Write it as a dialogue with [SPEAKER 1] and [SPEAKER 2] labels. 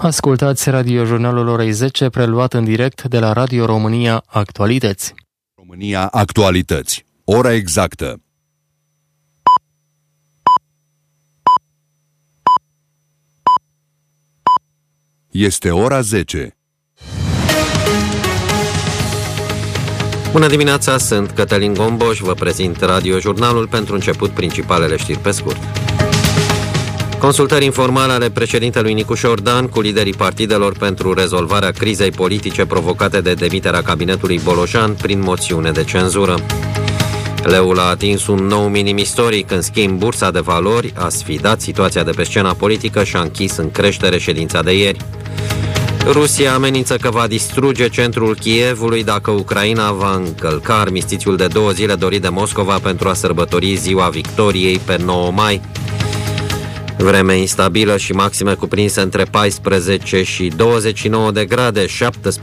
[SPEAKER 1] Ascultați radiojurnalul orei 10, preluat în direct de la Radio România Actualități.
[SPEAKER 2] România Actualități. Ora exactă. Este ora 10.
[SPEAKER 3] Bună dimineața, sunt Cătălin Gomboș, vă prezint radiojurnalul. Pentru început, principalele știri pe scurt. Consultări informale ale președintelui Nicușor Dan cu liderii partidelor pentru rezolvarea crizei politice provocate de demiterea cabinetului Bolojan prin moțiune de cenzură. Leul a atins un nou minim istoric, în schimb bursa de valori a sfidat situația de pe scena politică și a închis în creștere ședința de ieri. Rusia amenință că va distruge centrul Kievului dacă Ucraina va încălca armistițiul de 2 zile dorit de Moscova pentru a sărbători ziua victoriei pe 9 mai. Vreme instabilă și maxime cuprinse între 14 și 29 de grade, 17